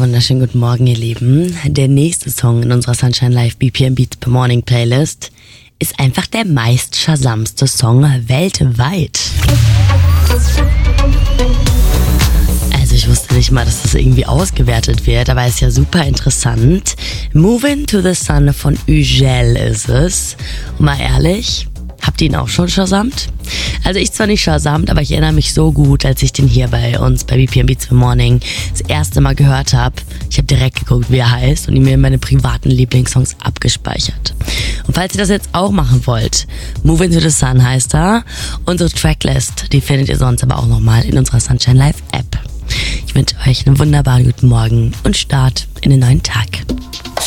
wunderschönen guten Morgen, ihr Lieben. Der nächste Song in unserer Sunshine Live BPM Beats per Morning Playlist ist einfach der meist shazammste Song weltweit. Also ich wusste nicht mal, dass das irgendwie ausgewertet wird, aber ist ja super interessant. Moving to the Sun von Ugel ist es. Und mal ehrlich, habt ihr ihn auch schon shazamt? Also ich zwar nicht shazamt, aber ich erinnere mich so gut, als ich den hier bei uns bei BPM Beats per Morning das erste Mal gehört habe. Ich habe direkt geguckt, wie er heißt und ihn mir in meine privaten Lieblingssongs abgespeichert. Und falls ihr das jetzt auch machen wollt, Moving to the Sun heißt er. Unsere Tracklist, die findet ihr sonst aber auch nochmal in unserer Sunshine Live App. Ich wünsche euch einen wunderbaren guten Morgen und Start in den neuen Tag.